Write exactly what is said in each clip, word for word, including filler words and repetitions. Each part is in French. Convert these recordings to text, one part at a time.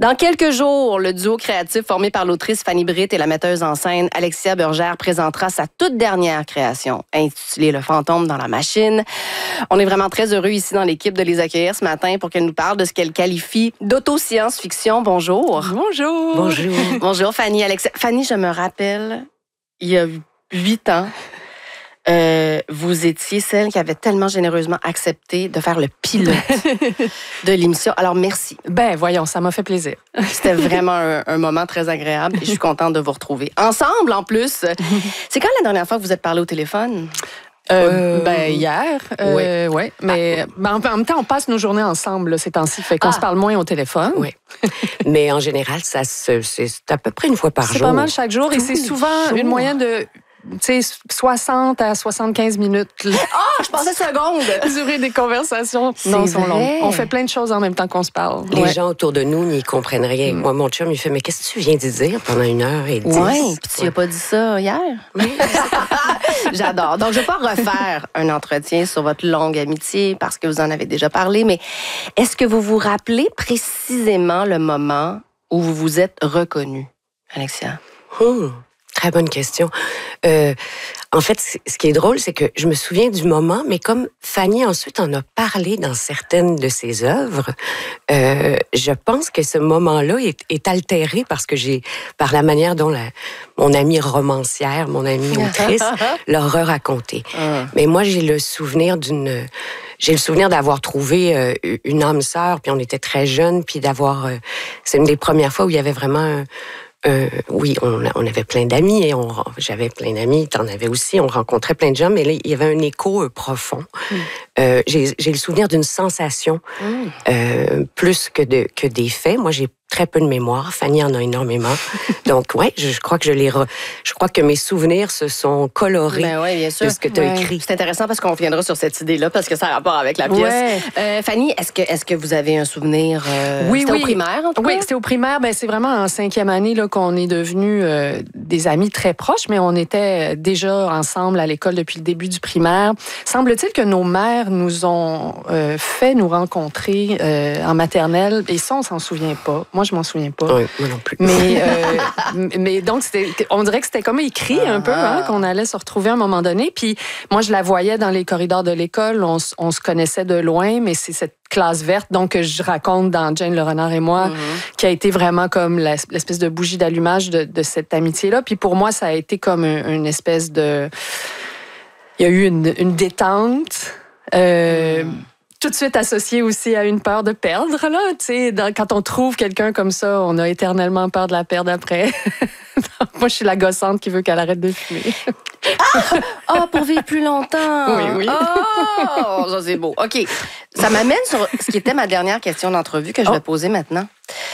Dans quelques jours, le duo créatif formé par l'autrice Fanny Britt et la metteuse en scène Alexia Burgère présentera sa toute dernière création, intitulée Le fantôme dans la machine. On est vraiment très heureux ici dans l'équipe de les accueillir ce matin pour qu'elle nous parle de ce qu'elle qualifie d'auto-science-fiction. Bonjour. Bonjour. Bonjour. Bonjour Fanny. Alexia. Fanny, je me rappelle, il y a huit ans, Euh, vous étiez celle qui avait tellement généreusement accepté de faire le pilote de l'émission. Alors, merci. Ben, voyons, ça m'a fait plaisir. C'était vraiment un, un moment très agréable et je suis contente de vous retrouver. Ensemble, en plus. C'est quand la dernière fois que vous êtes parlé au téléphone? Euh, euh, ben, hier. Euh, oui. ouais, mais ah. ben, en même temps, on passe nos journées ensemble là, ces temps-ci. Fait qu'on ah. se parle moins au téléphone. Oui. Mais en général, ça se, c'est à peu près une fois par c'est jour. C'est pas mal chaque jour. Tous et c'est souvent jours. Une moyenne de... Tu sais, soixante à soixante-quinze minutes. Ah, oh, je pensais secondes. Durer des conversations. C'est non, sont longues. On fait plein de choses en même temps qu'on se parle. Les ouais. gens autour de nous n'y comprennent rien. Mm. Moi, mon chum, il fait, mais qu'est-ce que tu viens de dire pendant une heure et dix? Oui, puis tu n'as pas dit ça hier? Oui. J'adore. Donc, je ne vais pas refaire un entretien sur votre longue amitié parce que vous en avez déjà parlé, mais est-ce que vous vous rappelez précisément le moment où vous vous êtes reconnue, Alexia? Hmm. Très bonne question. Euh, en fait, ce qui est drôle, c'est que je me souviens du moment, mais comme Fanny ensuite en a parlé dans certaines de ses œuvres, euh, je pense que ce moment-là est, est altéré parce que j'ai, par la manière dont la, mon amie romancière, mon amie autrice, l'a re-raconté. Mm. Mais moi, j'ai le souvenir d'une... J'ai le souvenir d'avoir trouvé euh, une âme sœur, puis on était très jeunes, puis d'avoir... Euh, c'est une des premières fois où il y avait vraiment... Un, Euh, oui, on, on avait plein d'amis et on, j'avais plein d'amis, t'en avais aussi, on rencontrait plein de gens, mais là, il y avait un écho euh, profond. Mm. Euh, j'ai, j'ai le souvenir d'une sensation mm. euh, plus que, de, que des faits. Moi, j'ai très peu de mémoire. Fanny en a énormément. Donc, ouais, je, je crois que je les re... je crois que mes souvenirs se sont colorés ben ouais, bien sûr. de ce que tu as ouais. écrit. C'est intéressant parce qu'on reviendra sur cette idée-là parce que ça a rapport avec la pièce. Ouais. Euh, Fanny, est-ce que, est-ce que vous avez un souvenir? Euh, oui, c'était oui. au primaire, en tout oui, cas? c'était au primaire. Ben, c'est vraiment en cinquième année là, qu'on est devenus euh, des amis très proches, mais on était déjà ensemble à l'école depuis le début du primaire. Semble-t-il que nos mères nous ont euh, fait nous rencontrer euh, en maternelle et ça, on s'en souvient pas. Moi, je m'en souviens pas. Oui, moi non plus. Mais, euh, mais donc, c'était, on dirait que c'était comme écrit un peu, hein, qu'on allait se retrouver à un moment donné. Puis moi, je la voyais dans les corridors de l'école. On, on se connaissait de loin, mais c'est cette classe verte, donc, que je raconte dans Jane le renard et moi, mm-hmm. qui a été vraiment comme l'espèce de bougie d'allumage de, de cette amitié-là. Puis pour moi, ça a été comme une, une espèce de... Il y a eu une, une détente... Euh, mm. Tout de suite associé aussi à une peur de perdre, là. Tu sais, quand on trouve quelqu'un comme ça, on a éternellement peur de la perdre après. Moi, je suis la gossante qui veut qu'elle arrête de fumer. Ah! Oh, pour vivre plus longtemps! Oui, oui. Oh, ça, c'est beau. OK. Ça m'amène sur ce qui était ma dernière question d'entrevue que je vais oh. poser maintenant.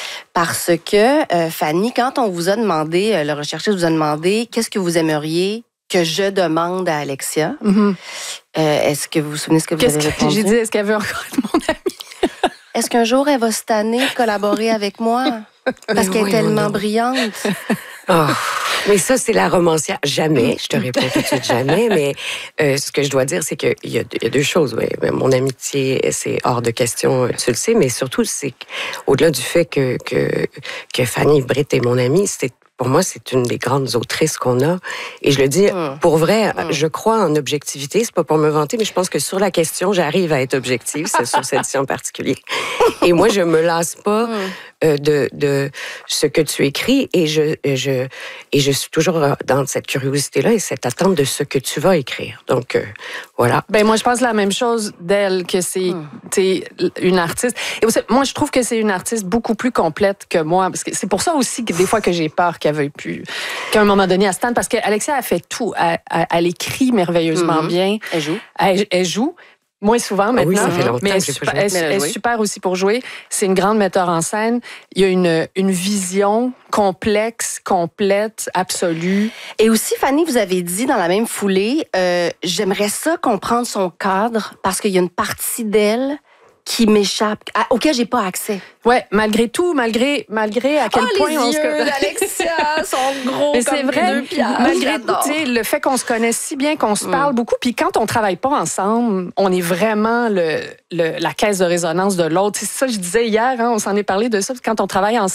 Parce que, euh, Fanny, quand on vous a demandé, euh, le recherchiste vous a demandé, qu'est-ce que vous aimeriez que je demande à Alexia? Mm-hmm. Euh, est-ce que vous vous souvenez ce que vous Qu'est-ce avez répondu? Que j'ai dit, est-ce qu'elle veut encore être mon amie? Est-ce qu'un jour, elle va se tanner de collaborer avec moi? Parce qu'elle est tellement brillante. Oh, mais ça, c'est la romancière. Jamais, je te réponds tout de suite jamais, mais euh, ce que je dois dire, c'est qu'il y a, il y a deux choses. Ouais. Mon amitié, c'est hors de question, tu le sais, mais surtout, c'est au-delà du fait que, que, que Fanny Britt est mon amie, c'est pour moi, c'est une des grandes autrices qu'on a. Et je le dis, mmh. pour vrai, mmh. je crois en objectivité. C'est pas pour me vanter, mais je pense que sur la question, j'arrive à être objective, c'est sur celle-ci en particulier. Et moi, je me lasse pas mmh. euh, de, de ce que tu écris et je, je, et je suis toujours dans cette curiosité-là et cette attente de ce que tu vas écrire. Donc, euh, voilà. Ben moi, je pense la même chose d'elle, que c'est mmh. une artiste. Et aussi, moi, je trouve que c'est une artiste beaucoup plus complète que moi. Parce que c'est pour ça aussi que des fois que j'ai peur qu'elle veuille plus, qu'à un moment donné, elle se tente, parce qu'Alexia a fait tout. Elle, elle, elle écrit merveilleusement mm-hmm. bien. Elle joue. Elle, elle joue. Moins souvent maintenant, oui, ça fait longtemps mais elle, que super, elle, elle est super aussi pour jouer. C'est une grande metteur en scène. Il y a une, une vision complexe, complète, absolue. Et aussi, Fanny, vous avez dit dans la même foulée, euh, j'aimerais ça comprendre son cadre parce qu'il y a une partie d'elle qui m'échappe, à, auquel j'ai pas accès. Ouais, malgré tout, malgré malgré à quel oh, point les on yeux se d'Alexia sont gros mais comme c'est vrai, deux piastres. Malgré le fait qu'on se connaisse si bien, qu'on se mm. parle beaucoup, puis quand on travaille pas ensemble, on est vraiment le, le la caisse de résonance de l'autre. C'est ça que je disais hier, hein, on s'en est parlé de ça. Quand on travaille ensemble,